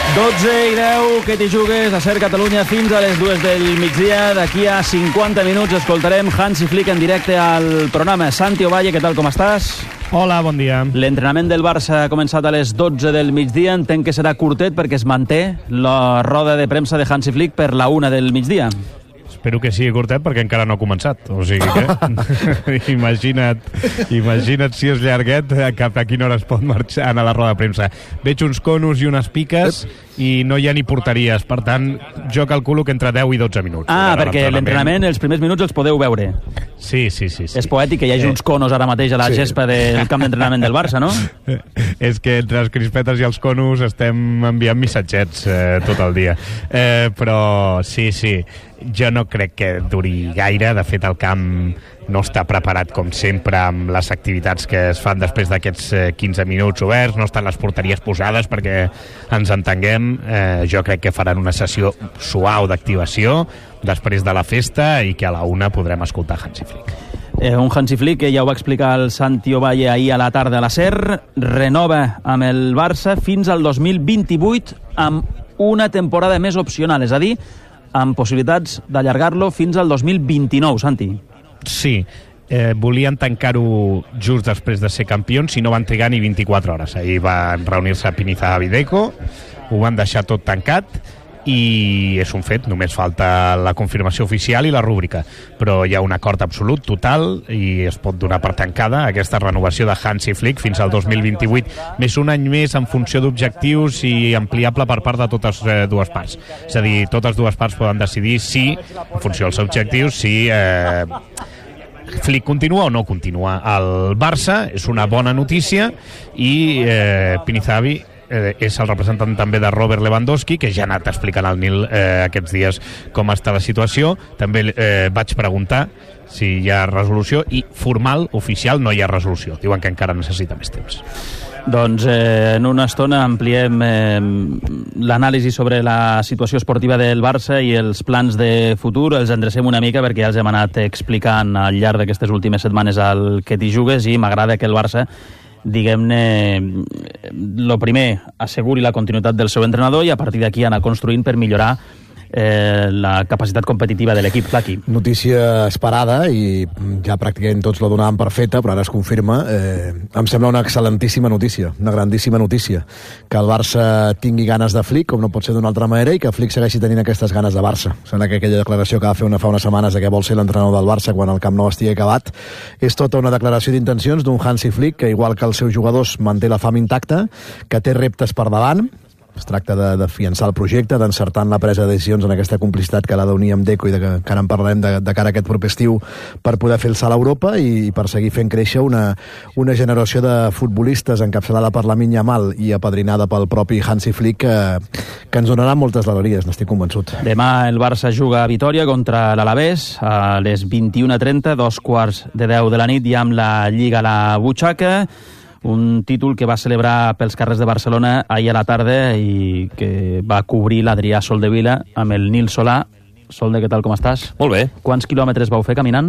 12:10, que t'hi jugues a Ser Catalunya fins a les 2 del migdia. D'aquí a 50 minuts escoltarem Hansi Flick en directe al programa. Santi Ovalle, què tal, com estàs? Hola, bon dia. L'entrenament del Barça ha començat a les 12 del migdia. Entenc que serà curtet perquè es manté la roda de premsa de Hansi Flick per la 1 del migdia. Espero que sigui curtet perquè encara no ha començat. O sigui que imagina't si és llarguet, cap a quina hora es pot marxar a la roda de premsa. Veig uns conos i unes piques i no hi ha ni porteries. Per tant, jo calculo que entre 10 i 12 minuts. Perquè l'entrenament, els primers minuts els podeu veure. Sí. És poètic que hi hagi uns conos ara mateix a la gespa del camp d'entrenament del Barça, no? És que entre les crispetes i els conos estem enviant missatgets tot el dia. Però sí. Jo no crec que duri gaire. De fet, el camp no està preparat, com sempre, amb les activitats que es fan després d'aquests 15 minuts oberts. No estan les porteries posades perquè ens entenguem. Jo crec que faran una sessió suau d'activació després de la festa i que a la 1 podrem escoltar Hansi Flick. Un Hansi Flick que ja ho va explicar el Santi Ovalle ahir a la tarda a la SER, renova amb el Barça fins al 2028 amb una temporada més opcional, és a dir, amb possibilitats d'allargar-lo fins al 2029, Santi. Sí, volien tancar-ho just després de ser campions, si no van trigar ni 24 hores. Ahir van reunir-se a Piniza Videco, ho van deixar tot tancat i és un fet, només falta la confirmació oficial i la rúbrica, però hi ha un acord absolut, total, i es pot donar per tancada aquesta renovació de Hansi Flick fins al 2028, més un any més en funció d'objectius i ampliable per part de totes dues parts. És a dir, totes dues parts poden decidir si, en funció dels objectius, si Flick continua o no continua al Barça. És una bona notícia i Pinizavi és el representant també de Robert Lewandowski, que ja ha anat explicant al Nil aquests dies com està la situació. També vaig preguntar si hi ha resolució i formal, oficial, no hi ha resolució. Diuen que encara necessita més temps. Doncs en una estona ampliem l'anàlisi sobre la situació esportiva del Barça i els plans de futur. Els endrecem una mica perquè ja els hem anat explicant al llarg d'aquestes últimes setmanes al que t'hi jugues i m'agrada que el Barça, diguem-ne, lo primer, asseguri la continuïtat del seu entrenador i a partir d'aquí anar construint per millorar la capacitat competitiva de l'equip. Plaqui. Notícia esperada i ja pràcticament tots la donàvem per feta, però ara es confirma. Em sembla una excel·lentíssima notícia, una grandíssima notícia, que el Barça tingui ganes de Flick, com no pot ser d'una altra manera, i que Flick segueixi tenint aquestes ganes de Barça. Sembla que aquella declaració que va fer fa unes setmanes de que vol ser l'entrenador del Barça quan el Camp Nou estigui acabat és tota una declaració d'intencions d'un Hansi Flick que, igual que els seus jugadors, manté la fam intacta, que té reptes per davant. Es tracta de fiançar el projecte, d'encertar en la presa de decisions en aquesta complicitat que l'ha d'unir amb Deco i que ara en parlarem de cara a aquest proper estiu per poder fer el salt a Europa i per seguir fent créixer una generació de futbolistes encapçalada per Lamine Yamal i apadrinada pel propi Hansi Flick que ens donaran moltes alegries, n'estic convençut. Demà el Barça juga a Vitòria contra l'Alavés a les 21:30, 21:45 de la nit, i amb la Lliga a la butxaca. Un títol que va celebrar pels carrers de Barcelona ahir a la tarda i que va cobrir l'Adrià Soldevila amb el Nil Solà. Solde, què tal, com estàs? Molt bé. Quants quilòmetres vau fer caminant?